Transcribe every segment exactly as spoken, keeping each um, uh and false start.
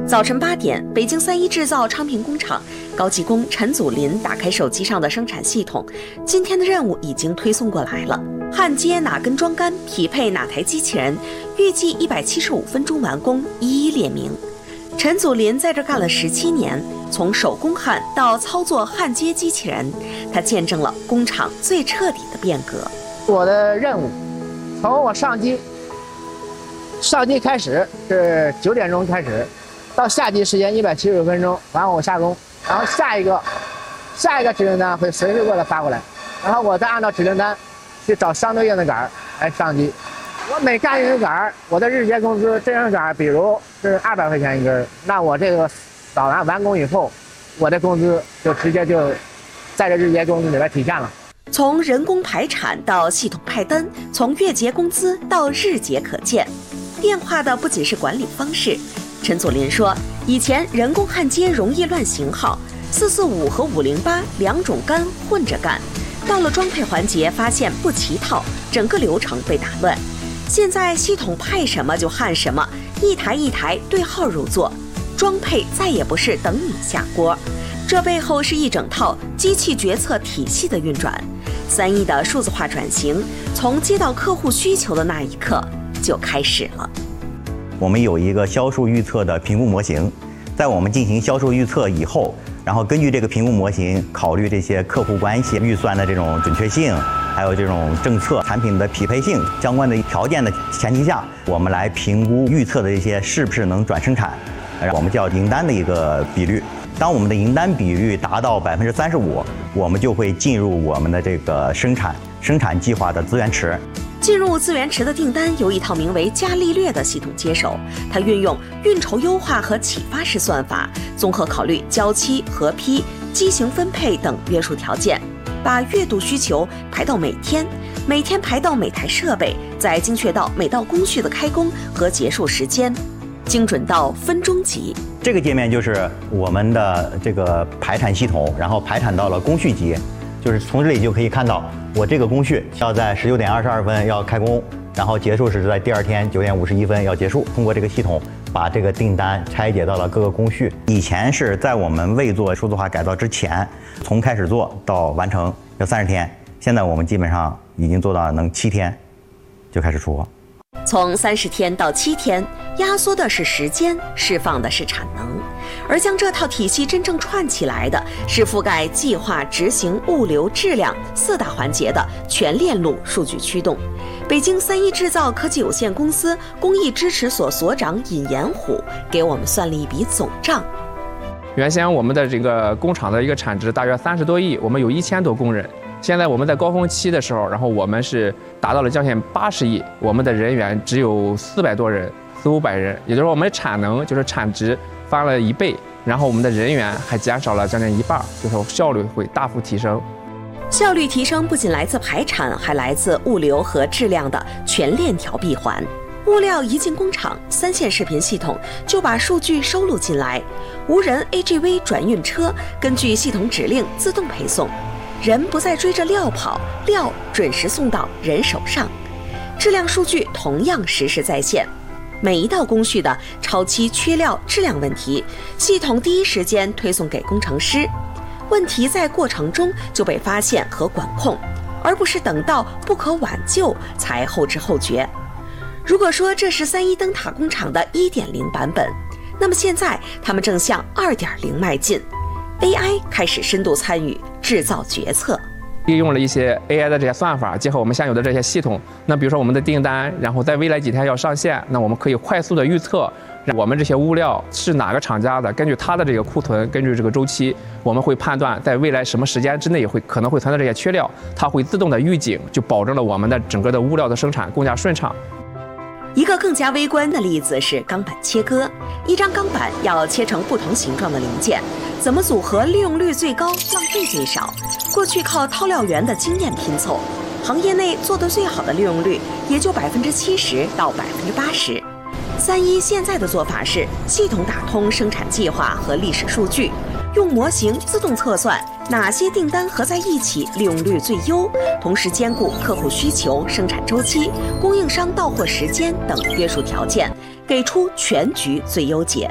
早晨八点，北京三一制造昌平工厂高级工陈祖林打开手机上的生产系统，今天的任务已经推送过来了。焊接哪根桩杆，匹配哪台机器人，预计一百七十五分钟完工，一一列明。陈祖林在这干了十七年，从手工焊到操作焊接机器人，他见证了工厂最彻底的变革。 我的任务，从我上机，上机开始是九点钟开始，到下机时间一百七十五分钟，完我下工，然后下一个，下一个指令单会随时过来发过来，然后我再按照指令单去找相对应的杆来上机。我每干一根杆，我的日结工资，这根杆比如是二百块钱一根，那我这个扫完完工以后，我的工资就直接就在这日结工资里边体现了。 从人工排产到系统派单，从月结工资到日结可见，变化的不仅是管理方式。陈祖林说，以前人工焊接容易乱型号，四四五和五零八两种杆混着干，到了装配环节发现不齐套，整个流程被打乱。现在系统派什么就焊什么，一台一台对号入座，装配再也不是等你下锅，这背后是一整套机器决策体系的运转。三一的数字化转型，从接到客户需求的那一刻就开始了。 我们有一个销售预测的评估模型，在我们进行销售预测以后，然后根据这个评估模型，考虑这些客户关系、预算的这种准确性，还有这种政策、产品的匹配性相关的条件的前提下，我们来评估预测的这些是不是能转生产，我们叫赢单的一个比率。当我们的赢单比率达到百分之三十五，我们就会进入我们的这个生产生产计划的资源池。 进入资源池的订单由一套名为伽利略的系统接手，它运用运筹优化和启发式算法，综合考虑交期、合批、机型分配等约束条件，把月度需求排到每天，每天排到每台设备，再精确到每道工序的开工和结束时间，精准到分钟级。 这个界面就是我们的这个排产系统，然后排产到了工序级，就是从这里就可以看到，我这个工序要在十九点二十二分要开工，然后结束是在第二天九点五十一分要结束。通过这个系统，把这个订单拆解到了各个工序。以前是在我们未做数字化改造之前，从开始做到完成要三十天，现在我们基本上已经做到能七天就开始出货。 从三十天到七天，压缩的是时间，释放的是产能，而将这套体系真正串起来的是覆盖计划、执行、物流、质量四大环节的全链路数据驱动。北京三一制造科技有限公司工艺支持所所长尹延虎给我们算了一笔总账。 原先我们的这个工厂的一个产值大约三十多亿，我们有一千多工人。现在我们在高峰期的时候，然后我们是达到了将近八十亿，我们的人员只有四百多人，四五百人，也就是说我们的产能就是产值翻了一倍，然后我们的人员还减少了将近一半，就是效率会大幅提升。 效率提升不仅来自排产，还来自物流和质量的全链条闭环。物料一进工厂，三线视频系统就把数据收录进来，无人 A G V 转运车根据系统指令自动配送。人不再追着料跑，料准时送到人手上，质量数据同样实时在线。每一道工序的超期、缺料、质量问题，系统第一时间推送给工程师，问题在过程中就被发现和管控，而不是等到不可挽救才后知后觉。如果说这是三一灯塔工厂的 一点零 版本，那么现在他们正向 二点零 迈进， A I 开始深度参与制造决策， 利用了一些 A I 的这些算法，结合我们现有的这些系统，那比如说我们的订单，然后在未来几天要上线，那我们可以快速的预测我们这些物料是哪个厂家的，根据它的这个库存，根据这个周期，我们会判断在未来什么时间之内会可能会存在这些缺料，它会自动的预警，就保证了我们的整个的物料的生产更加顺畅。 一个更加微观的例子是钢板切割，一张钢板要切成不同形状的零件，怎么组合利用率最高、浪费最少？过去靠掏料员的经验拼凑，行业内做得最好的利用率也就百分之七十到百分之八十。三一现在的做法是系统打通生产计划和历史数据，用模型自动测算哪些订单合在一起利用率最优，同时兼顾客户需求、生产周期、供应商到货时间等约束条件，给出全局最优解。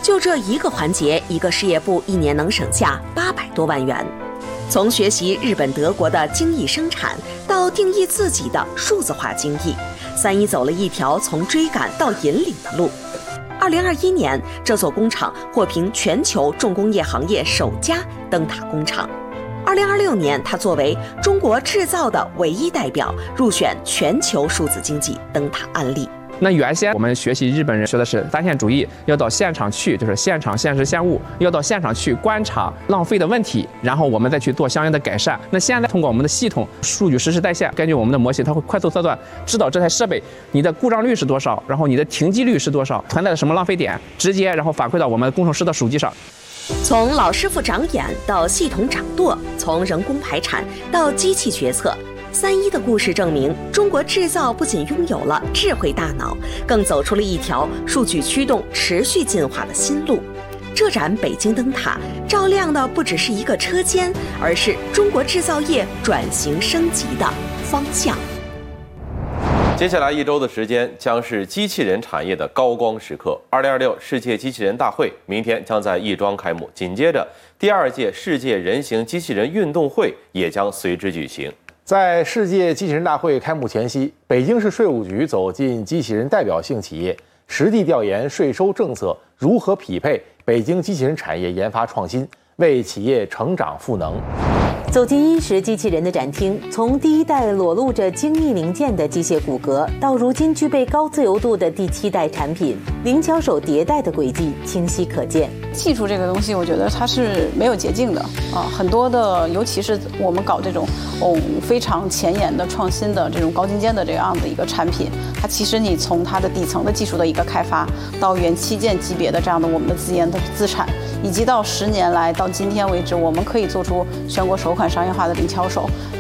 就这一个环节，一个事业部一年能省下八百多万元。从学习日本、德国的精益生产，到定义自己的数字化精益，三一走了一条从追赶到引领的路。二零二一年，这座工厂获评全球重工业行业首家灯塔工厂。二零二六年，它作为中国制造的唯一代表，入选全球数字经济灯塔案例。 那原先我们学习日本人学的是单线主义，要到现场去，就是现场现实现物，要到现场去观察浪费的问题，然后我们再去做相应的改善。那现在通过我们的系统数据实时在线，根据我们的模型，它会快速测算，知道这台设备你的故障率是多少，然后你的停机率是多少，存在的什么浪费点，直接然后反馈到我们工程师的手机上。 从老师傅长眼到系统掌舵，从人工排产到机器决策，三一的故事证明，中国制造不仅拥有了智慧大脑，更走出了一条数据驱动、持续进化的新路。这盏北京灯塔照亮的不只是一个车间，而是中国制造业转型升级的方向。 接下来一周的时间将是机器人产业的高光时刻。二零二六世界机器人大会明天将在亦庄开幕，紧接着第二届世界人形机器人运动会也将随之举行。 在世界机器人大会开幕前夕，北京市税务局走进机器人代表性企业，实地调研税收政策如何匹配北京机器人产业研发创新，为企业成长赋能。 走进殷实机器人的展厅，从第一代裸露着精密零件的机械骨骼，到如今具备高自由度的第七代产品，灵巧手迭代的轨迹清晰可见。 技术这个东西，我觉得它是没有捷径的啊，很多的，尤其是我们搞这种哦非常前沿的创新的这种高精尖的这样的一个产品，它其实你从它的底层的技术的一个开发，到元器件级别的这样的我们的自研的资产，以及到十年来到今天为止，我们可以做出全国首款商业化的灵巧手。